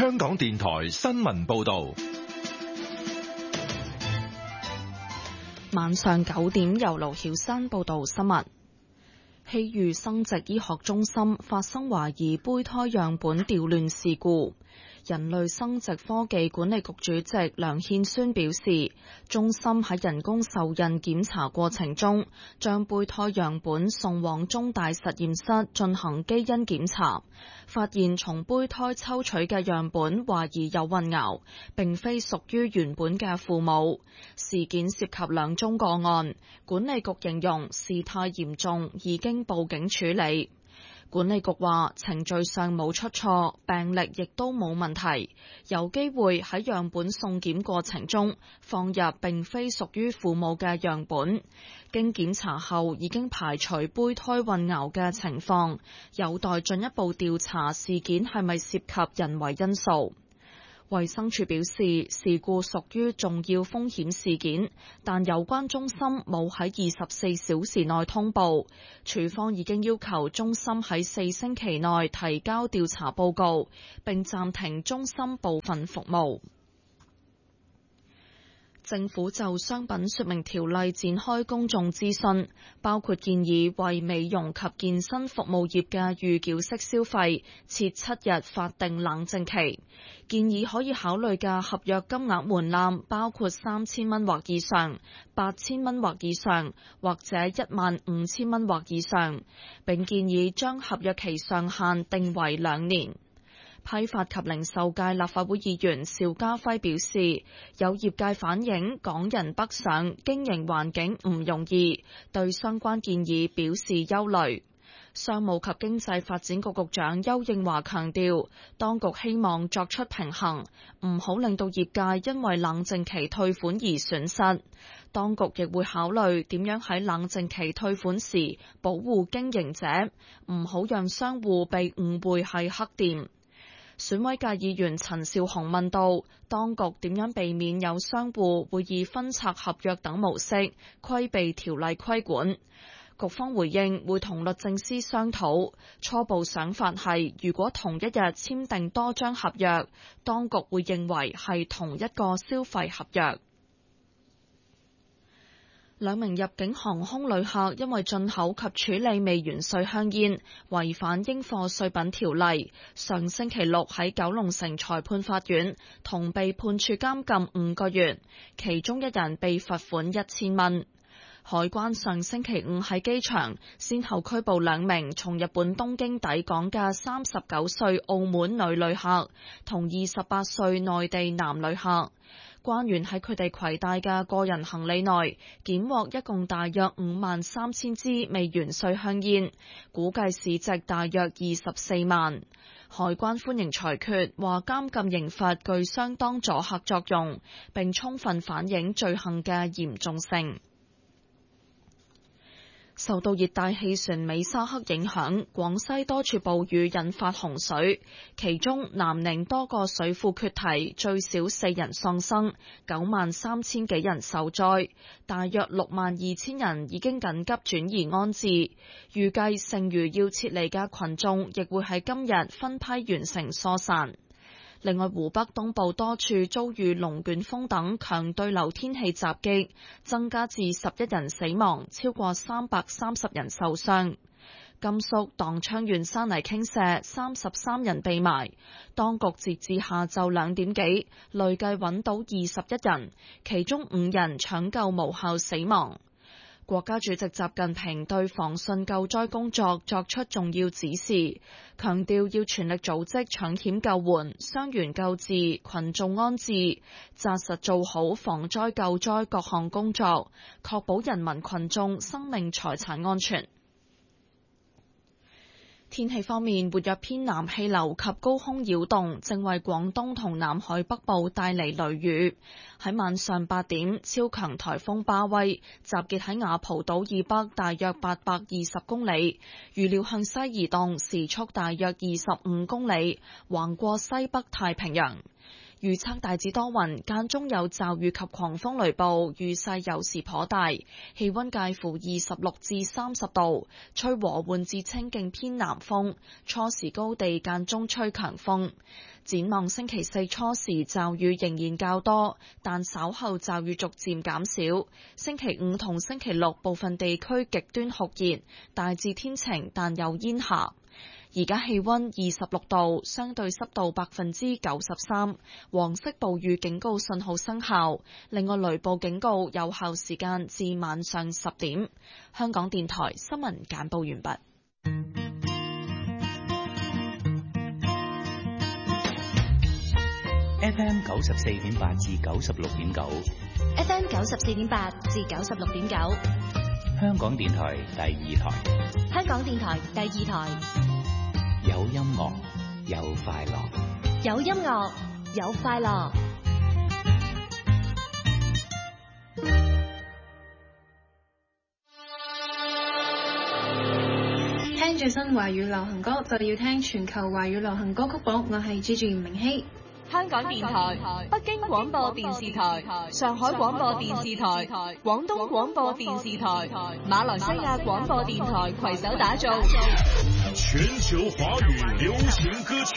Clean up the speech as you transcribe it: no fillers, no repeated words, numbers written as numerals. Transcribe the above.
香港電台新聞報道。 晚上9點，由盧曉珊報道新聞。希裕生殖醫學中心發生懷疑胚胎樣本調亂事故。人類生殖科技管理局主席梁憲宣表示，中心喺人工受孕檢查過程中，將胚胎樣本送往中大實驗室進行基因檢查，發現從胚胎抽取嘅樣本懷疑有混淆，並非屬於原本嘅父母。事件涉及2宗個案，管理局形容事態嚴重，已經報警處理。管理局話程序上冇出錯，病歷亦都冇問題，有機會喺樣本送檢過程中放入並非屬於父母嘅樣本。經檢查後已經排除胚胎混淆嘅情況，有待進一步調查事件係咪涉及人為因素。衛生署表示，事故屬於重要風險事件，但有關中心冇喺24小時內通報。署方已經要求中心喺4星期內提交調查報告，並暫停中心部分服務。政府就商品說明條例展開公眾諮詢，包括建議為美容及健身服務業嘅預繳式消費設7日法定冷靜期。建議可以考慮嘅合約金額門檻包括3000蚊或以上、8000蚊或以上，或者15000蚊或以上。並建議將合約期上限定為2年。批發及零售界立法會議員邵家輝表示，有業界反映港人北上經營環境唔容易，對相關建議表示憂慮。商務及經濟發展局局長丘應樺強調，當局希望作出平衡，唔好令到業界因為冷靜期退款而損失。當局亦會考慮點樣喺冷靜期退款時保護經營者，唔好讓商戶被誤會係黑店。選委界議員陳紹雄問到，當局點樣避免有商戶會以分拆合約等模式規避條例規管？局方回應會同律政司商討，初步想法係如果同一日簽訂多張合約，當局會認為係同一個消費合約。2名入境航空旅客因為進口及處理未完稅香煙，違反應課稅品條例，上星期六喺九龍城裁判法院同被判處監禁5個月，其中1人被罰款1000蚊。海關上星期5喺機場先後拘捕2名從日本東京抵港嘅39歲澳門女旅客同28歲內地男旅客。關員喺佢哋攜帶嘅個人行李內檢獲一共大約53000支未完稅香煙，估計市值大約24萬。海關歡迎裁決，話監禁刑罰具相當阻嚇作用，並充分反映罪行嘅嚴重性。受到熱帶氣旋美沙克影響，廣西多處暴雨引發洪水，其中南寧多個水庫決堤，最少4人喪生，93000幾人受災，大約62000人已經緊急轉移安置，預計剩餘要撤離嘅群眾亦會喺今日分批完成疏散。另外，湖北東部多處遭遇龍捲風等強對流天氣襲擊，增加至11人死亡，超過330人受傷。甘肅檔昌縣山泥傾瀉，33人被埋。當局截至下晝2點幾，累計揾到21人，其中5人搶救無效死亡。國家主席習近平對防汛救災工作作出重要指示，強調要全力組織搶險救援、傷員救治、群眾安置，紮實做好防災救災各項工作，確保人民群眾生命財產安全。天氣方面，活躍偏南氣流及高空擾動正為廣東同南海北部帶嚟雷雨。喺晚上8點，超強颱風巴威集結喺雅蒲島以北大約820公里，預料向西移動，時速大約25公里，橫過西北太平洋。 預測大致多雲，間中有驟雨及狂風雷暴，雨勢有時頗大，氣溫介乎26至30度，吹和緩至清勁偏南風，初時高地間中吹強風。展望星期四初時驟雨仍然較多，但稍後驟雨逐漸減少。星期五同星期六部分地區極端酷熱，大致天晴但有煙霞。而家氣溫26度，相對濕度93%，黃色暴雨警告信號生效。另外雷暴警告有效時間至晚上10點。香港電台新聞簡報完畢。 FM 94.8至96.9 ，FM 94.8至96.9， 香港電台第二台， 香港電台第二台， 有音樂，有快樂， 有音樂，有快樂。 聽最新華語流行歌就要聽全球華語流行歌曲榜，我係朱袁明熙。 香港電台、北京廣播電視台、上海廣播電視台、廣東廣播電視台、馬來西亞廣播電台攜手打造全球華語流行歌曲